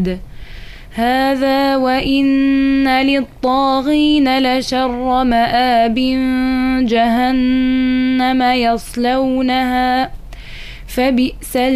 هذا وإن للطاغين لشر مآب جهنم يصلونها فبئس